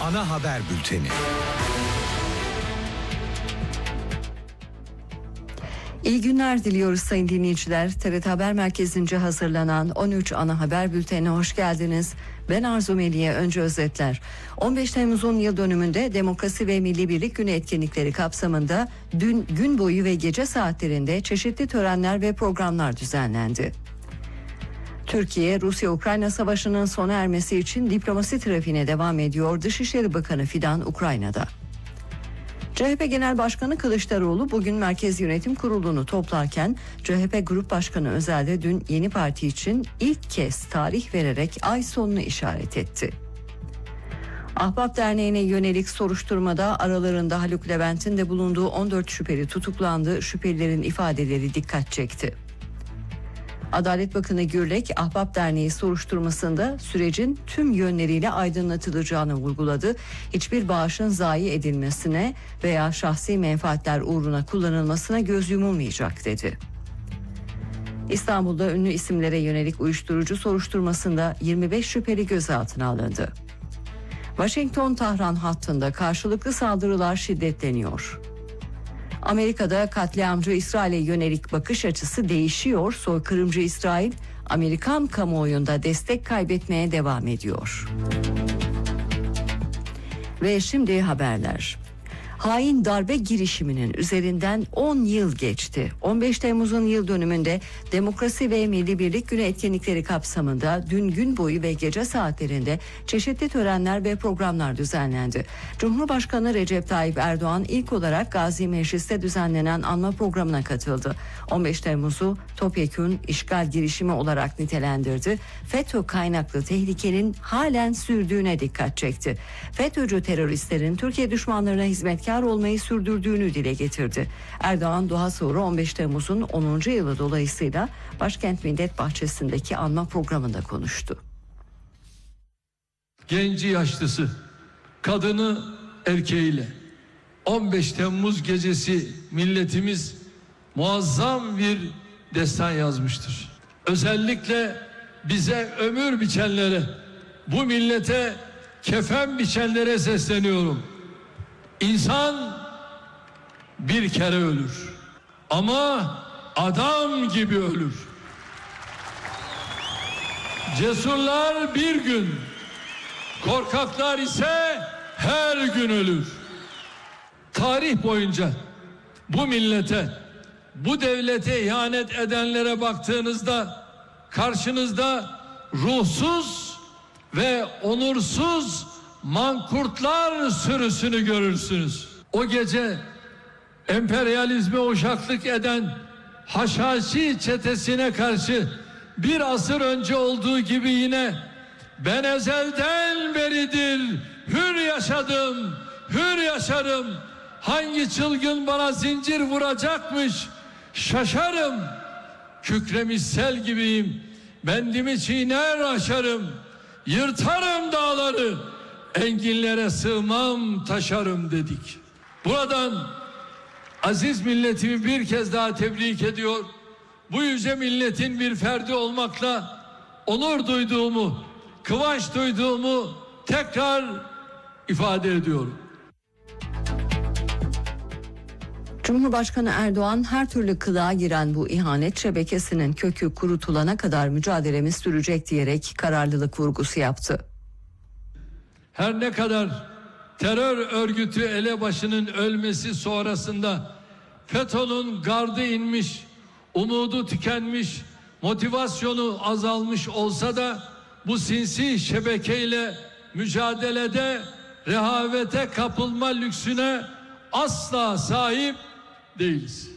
ana haber bülteni. İyi günler diliyoruz sayın dinleyiciler. TRT Haber Merkezi'nce hazırlanan 13 ana haber bültenine hoş geldiniz. Ben Arzu Meliye. Önce özetler. 15 Temmuz'un yıl dönümünde Demokrasi ve Milli Birlik Günü etkinlikleri kapsamında dün gün boyu ve gece saatlerinde çeşitli törenler ve programlar düzenlendi. Türkiye, Rusya-Ukrayna savaşının sona ermesi için diplomasi trafiğine devam ediyor. Dışişleri Bakanı Fidan Ukrayna'da. CHP Genel Başkanı Kılıçdaroğlu bugün Merkez Yönetim Kurulu'nu toplarken CHP Grup Başkanı Özel de dün yeni parti için ilk kez tarih vererek ay sonunu işaret etti. Ahbap Derneği'ne yönelik soruşturmada aralarında Haluk Levent'in de bulunduğu 14 şüpheli tutuklandı. Şüphelilerin ifadeleri dikkat çekti. Adalet Bakanı Gürlek, Ahbap Derneği soruşturmasında sürecin tüm yönleriyle aydınlatılacağını vurguladı. Hiçbir bağışın zayi edilmesine veya şahsi menfaatler uğruna kullanılmasına göz yumulmayacak dedi. İstanbul'da ünlü isimlere yönelik uyuşturucu soruşturmasında 25 şüpheli gözaltına alındı. Washington-Tahran hattında karşılıklı saldırılar şiddetleniyor. Amerika'da katliamcı İsrail'e yönelik bakış açısı değişiyor. Soykırımcı İsrail, Amerikan kamuoyunda destek kaybetmeye devam ediyor. Ve şimdi haberler. Hain darbe girişiminin üzerinden 10 yıl geçti. 15 Temmuz'un yıl dönümünde Demokrasi ve Milli Birlik Günü etkinlikleri kapsamında dün gün boyu ve gece saatlerinde çeşitli törenler ve programlar düzenlendi. Cumhurbaşkanı Recep Tayyip Erdoğan ilk olarak Gazi Meclis'te düzenlenen anma programına katıldı. 15 Temmuz'u topyekün işgal girişimi olarak nitelendirdi. FETÖ kaynaklı tehlikenin halen sürdüğüne dikkat çekti. FETÖ'cü teröristlerin Türkiye düşmanlarına hizmetkar olmayı sürdürdüğünü dile getirdi. Erdoğan daha sonra 15 Temmuz'un 10. yılı dolayısıyla Başkent Millet Bahçesi'ndeki anma programında konuştu. Genci yaşlısı, kadını erkeğiyle 15 Temmuz gecesi milletimiz muazzam bir destan yazmıştır. Özellikle bize ömür biçenlere, bu millete kefen biçenlere sesleniyorum. İnsan bir kere ölür ama adam gibi ölür. Cesurlar bir gün, korkaklar ise her gün ölür. Tarih boyunca bu millete, bu devlete ihanet edenlere baktığınızda karşınızda ruhsuz ve onursuz mankurtlar sürüsünü görürsünüz. O gece emperyalizme uşaklık eden Haşhaşi çetesine karşı bir asır önce olduğu gibi yine ben ezelden beridir hür yaşadım, hür yaşarım. Hangi çılgın bana zincir vuracakmış şaşarım. Kükremiş sel gibiyim, bendimi çiğner aşarım. Yırtarım dağları, enginlere sığmam taşarım dedik. Buradan aziz milletimi bir kez daha tebrik ediyor. Bu yüce milletin bir ferdi olmakla onur duyduğumu, kıvanç duyduğumu tekrar ifade ediyorum. Cumhurbaşkanı Erdoğan her türlü kılığa giren bu ihanet şebekesinin kökü kurutulana kadar mücadelemiz sürecek diyerek kararlılık vurgusu yaptı. Her ne kadar terör örgütü elebaşının ölmesi sonrasında FETÖ'nün gardı inmiş, umudu tükenmiş, motivasyonu azalmış olsa da bu sinsi şebekeyle mücadelede rehavete kapılma lüksüne asla sahip değiliz.